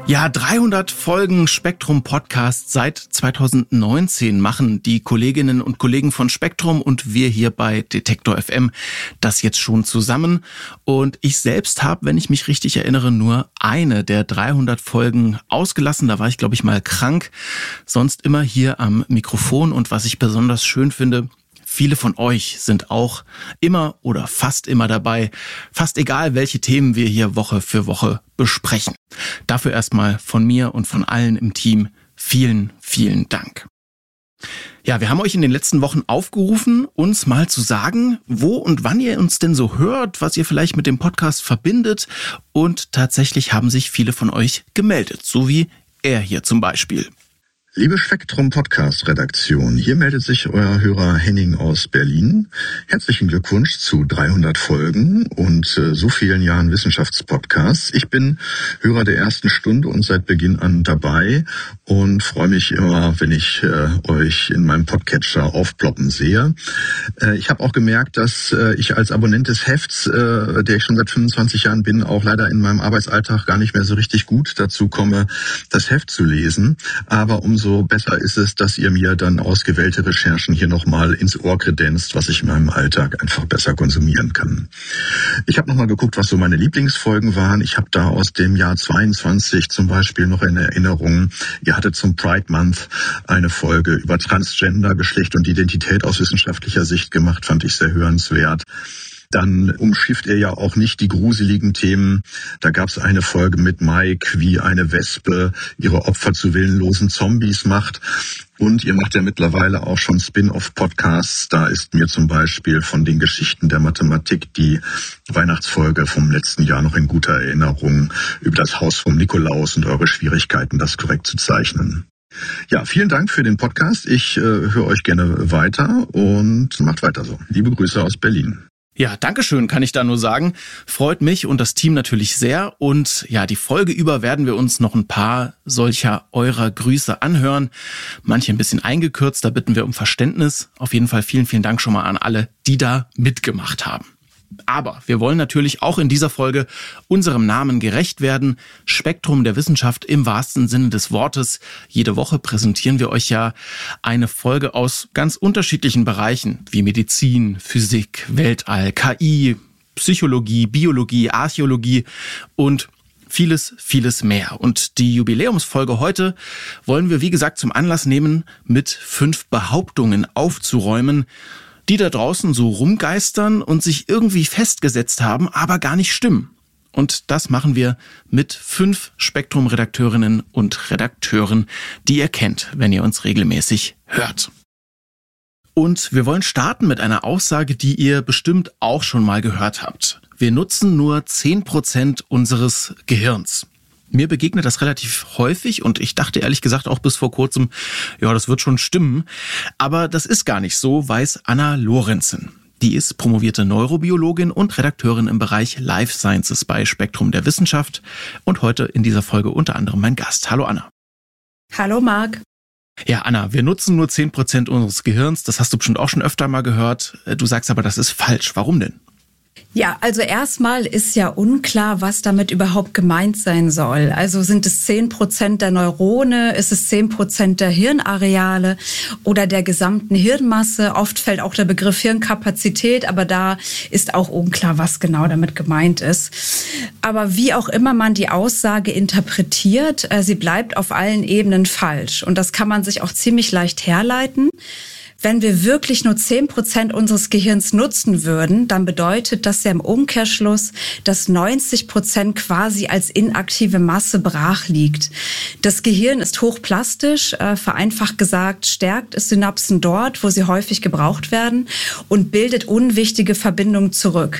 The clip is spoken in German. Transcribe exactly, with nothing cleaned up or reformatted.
Ja, dreihundert Folgen Spektrum Podcast seit zweitausendneunzehn machen die Kolleginnen und Kollegen von Spektrum und wir hier bei Detektor F M das jetzt schon zusammen. Und ich selbst habe, wenn ich mich richtig erinnere, nur eine der dreihundert Folgen ausgelassen. Da war ich, glaube ich, mal krank. Sonst immer hier am Mikrofon. Und was ich besonders schön finde, viele von euch sind auch immer oder fast immer dabei. Fast egal, welche Themen wir hier Woche für Woche besprechen. Dafür erstmal von mir und von allen im Team vielen, vielen Dank. Ja, wir haben euch in den letzten Wochen aufgerufen, uns mal zu sagen, wo und wann ihr uns denn so hört, was ihr vielleicht mit dem Podcast verbindet. Und tatsächlich haben sich viele von euch gemeldet, so wie er hier zum Beispiel. Liebe Spektrum-Podcast-Redaktion, hier meldet sich euer Hörer Henning aus Berlin. Herzlichen Glückwunsch zu dreihundert Folgen und äh, so vielen Jahren Wissenschaftspodcasts. Ich bin Hörer der ersten Stunde und seit Beginn an dabei und freue mich immer, wenn ich äh, euch in meinem Podcatcher aufploppen sehe. Äh, ich habe auch gemerkt, dass äh, ich als Abonnent des Hefts, äh, der ich schon seit fünfundzwanzig Jahren bin, auch leider in meinem Arbeitsalltag gar nicht mehr so richtig gut dazu komme, das Heft zu lesen. Aber umso Umso besser ist es, dass ihr mir dann ausgewählte Recherchen hier nochmal ins Ohr kredenzt, was ich in meinem Alltag einfach besser konsumieren kann. Ich habe nochmal geguckt, was so meine Lieblingsfolgen waren. Ich habe da aus dem Jahr zweiundzwanzig zum Beispiel noch in Erinnerung, ihr hattet zum Pride Month eine Folge über Transgender, Geschlecht und Identität aus wissenschaftlicher Sicht gemacht, fand ich sehr hörenswert. Dann umschifft er ja auch nicht die gruseligen Themen. Da gab es eine Folge mit Mike, wie eine Wespe ihre Opfer zu willenlosen Zombies macht. Und ihr macht ja mittlerweile auch schon Spin-off-Podcasts. Da ist mir zum Beispiel von den Geschichten der Mathematik die Weihnachtsfolge vom letzten Jahr noch in guter Erinnerung über das Haus vom Nikolaus und eure Schwierigkeiten, das korrekt zu zeichnen. Ja, vielen Dank für den Podcast. Ich äh, höre euch gerne weiter und macht weiter so. Liebe Grüße aus Berlin. Ja, Dankeschön, kann ich da nur sagen. Freut mich und das Team natürlich sehr. Und ja, die Folge über werden wir uns noch ein paar solcher eurer Grüße anhören. Manche ein bisschen eingekürzt, da bitten wir um Verständnis. Auf jeden Fall vielen, vielen Dank schon mal an alle, die da mitgemacht haben. Aber wir wollen natürlich auch in dieser Folge unserem Namen gerecht werden. Spektrum der Wissenschaft im wahrsten Sinne des Wortes. Jede Woche präsentieren wir euch ja eine Folge aus ganz unterschiedlichen Bereichen wie Medizin, Physik, Weltall, K I, Psychologie, Biologie, Archäologie und vieles, vieles mehr. Und die Jubiläumsfolge heute wollen wir, wie gesagt, zum Anlass nehmen, mit fünf Behauptungen aufzuräumen, die da draußen so rumgeistern und sich irgendwie festgesetzt haben, aber gar nicht stimmen. Und das machen wir mit fünf Spektrum-Redakteurinnen und Redakteuren, die ihr kennt, wenn ihr uns regelmäßig hört. Und wir wollen starten mit einer Aussage, die ihr bestimmt auch schon mal gehört habt. Wir nutzen nur zehn Prozent unseres Gehirns. Mir begegnet das relativ häufig und ich dachte ehrlich gesagt auch bis vor kurzem, ja, das wird schon stimmen. Aber das ist gar nicht so, weiß Anna Lorenzen. Die ist promovierte Neurobiologin und Redakteurin im Bereich Life Sciences bei Spektrum der Wissenschaft und heute in dieser Folge unter anderem mein Gast. Hallo Anna. Hallo Marc. Ja, Anna, wir nutzen nur zehn Prozent unseres Gehirns. Das hast du bestimmt auch schon öfter mal gehört. Du sagst aber, das ist falsch. Warum denn? Ja, also erstmal ist ja unklar, was damit überhaupt gemeint sein soll. Also sind es zehn Prozent der Neurone, ist es zehn Prozent der Hirnareale oder der gesamten Hirnmasse? Oft fällt auch der Begriff Hirnkapazität, aber da ist auch unklar, was genau damit gemeint ist. Aber wie auch immer man die Aussage interpretiert, sie bleibt auf allen Ebenen falsch. Und das kann man sich auch ziemlich leicht herleiten. Wenn wir wirklich nur zehn Prozent unseres Gehirns nutzen würden, dann bedeutet das ja im Umkehrschluss, dass neunzig Prozent quasi als inaktive Masse brach liegt. Das Gehirn ist hochplastisch, äh, vereinfacht gesagt, stärkt es Synapsen dort, wo sie häufig gebraucht werden und bildet unwichtige Verbindungen zurück.